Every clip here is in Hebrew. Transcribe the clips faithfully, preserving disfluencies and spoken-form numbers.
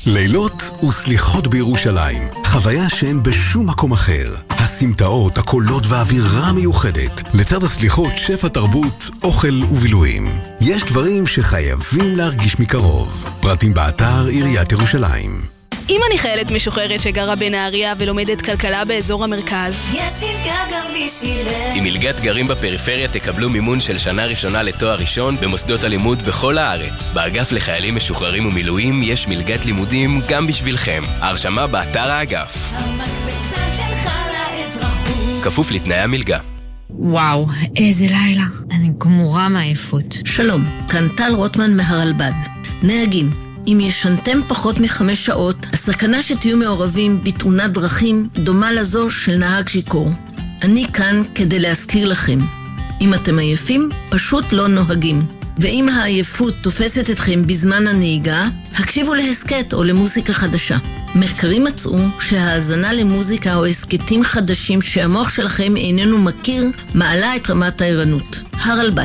לילות וסליחות בירושלים, חוויה שאין בשום מקום אחר. הסמטאות, הקולות והאווירה המיוחדת, לצד הסליחות שפע תרבות, אוכל ובילויים. יש דברים שחייבים להרגיש מקרוב. פרטים באתר עיריית ירושלים. אם אני חיילת משוחררת שגרה בנהריה ולומדת כלכלה באזור המרכז, יש מלגה גם בשבילך. עם מלגת גרים בפריפריה תקבלו מימון של שנה ראשונה לתואר ראשון במוסדות הלימוד בכל הארץ. באגף לחיילים משוחררים ומילואים יש מלגת לימודים גם בשבילכם. ההרשמה באתר האגף. המקפצה שלך לאזרחות. כפוף לתנאי המלגה. וואו, איזה לילה. אני גמורה מעייפות. שלום, כאן טל רוטמן מהרלב"ד. נהגים, אם ישנתם פחות מחמש שעות, הסכנה שתהיו מעורבים בתאונת דרכים דומה לזו של נהג שיכור. אני כאן כדי להזכיר לכם. אם אתם עייפים, פשוט לא נוהגים. ואם העייפות תופסת אתכם בזמן הנהיגה, הקשיבו להסקט או למוזיקה חדשה. מחקרים מצאו שההאזנה למוזיקה או הסקטים חדשים שהמוח שלכם איננו מכיר, מעלה את רמת הערנות. הרלב"ד.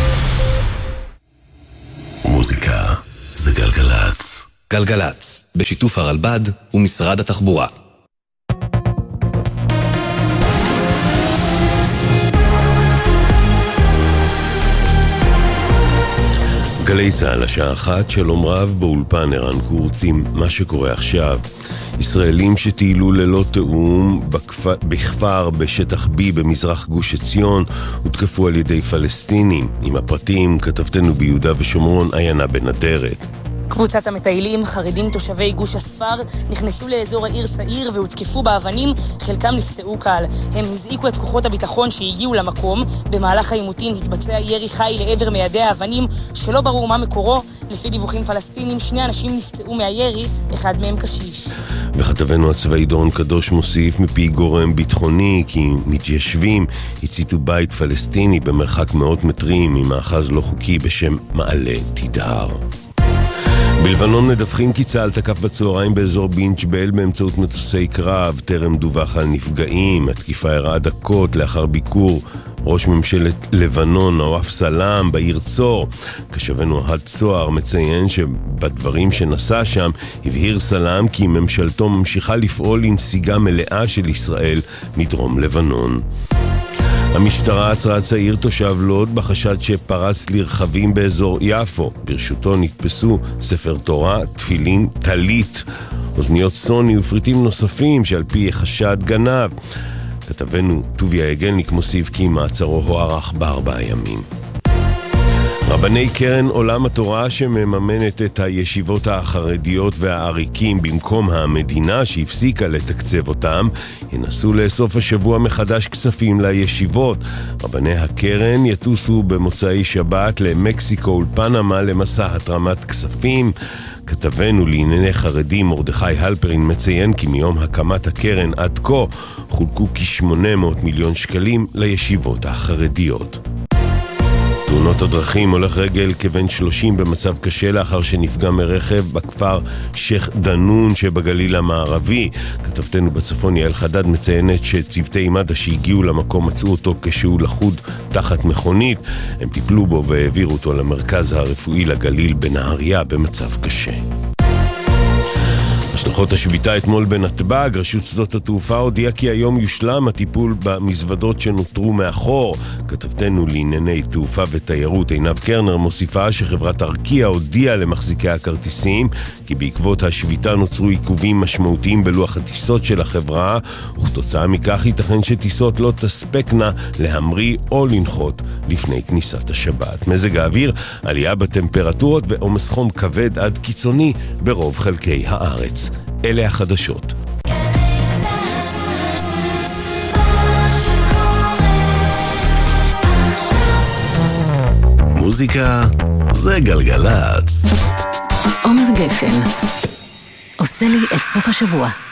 מוזיקה זה גלגלץ. גלגלץ, בשיתוף הרלב"ד ומשרד התחבורה. גלי צהל, השעה אחת, שלום רב, באולפן ערן קורצים. מה שקורה עכשיו, ישראלים שטיילו ללא תאום בכפר, בכפר בשטח B במזרח גוש עציון הותקפו על ידי פלסטינים. עם הפרטים כתבתנו ביהודה ושומרון עיינה בנדרת. קבוצת המטיילים, חרדים תושבי גוש הספר, נכנסו לאזור העיר סעיר והותקפו באבנים, חלקם נפצעו קל. הם הזעיקו את כוחות הביטחון שהגיעו למקום. במהלך העימותים התבצע ירי חי לעבר מיידי האבנים שלא ברור מה מקורו. לפי דיווחים פלסטינים, שני אנשים נפצעו מהירי, אחד מהם קשיש. וכתבנו הצבאי דורון קדוש מוסיף מפי גורם ביטחוני כי מתיישבים הציתו בית פלסטיני במרחק מאות מטרים ממאחז לא חוקי בשם מעלה תדהר. בלבנון מדווחים כי צה"ל תקף בצהריים באזור בינג'בל באמצעות מטוסי קרב. טרם דווח על נפגעים. התקיפה אירעה דקות לאחר ביקור ראש ממשלת לבנון נואף סלאם בעיר צור. כשבנו אוהד צוהר מציין שבדברים שנשא שם הבהיר סלאם כי ממשלתו ממשיכה לפעול לנסיגה מלאה של ישראל מדרום לבנון. המשטרה עצרה צעיר תושב לוד בחשד שפרץ לרכבים באזור יפו. ברשותו נתפסו ספר תורה, תפילין, טלית, אוזניות סוני ופריטים נוספים שעל פי חשד גנב. כתבנו טוביה יגלניק מוסיף כי מעצרו הוארך בארבעה ימים. רבני קרן עולם התורה שמממנת את הישיבות החרדיות והעריקים במקום המדינה שהפסיקה לתקצב אותם, ינסו לאסוף השבוע מחדש כספים לישיבות. רבני הקרן יטוסו במוצאי שבת למקסיקו ולפנמה למסע התרמת כספים. כתבנו לענייני חרדים מרדכי הלפרין מציין כי מיום הקמת הקרן עד כה חולקו כ-שמונה מאות מיליון שקלים לישיבות החרדיות. תאונות הדרכים, הולך רגל כבן שלושים במצב קשה לאחר שנפגע מרכב בכפר שייח דנון שבגליל המערבי. כתבתנו בצפון יעל חדד מציינת שצוותי מד"א שהגיעו למקום מצאו אותו כשהוא לחוד תחת מכונית. הם טיפלו בו והעבירו אותו למרכז הרפואי לגליל בנהריה במצב קשה. השלכות השביתה אתמול בנתב"ג, רשות שדות התעופה הודיעה כי היום יושלם הטיפול במזוודות שנותרו מאחור. כתבתנו לענייני תעופה ותיירות עינב קרנר מוסיפה שחברת ארקיע הודיעה למחזיקי הכרטיסים כי בעקבות השביתה נוצרו עיכובים משמעותיים בלוח הטיסות של החברה, וכתוצאה מכך ייתכן שטיסות לא תספקנה להמריא או לנחות לפני כניסת השבת. מזג האוויר, עלייה בטמפרטורות ועומס חום כבד עד קיצוני ברוב חלקי הארץ. אלה החדשות. מוזיקה זה גלגלץ. עומר גפן עושה לי את סוף השבוע.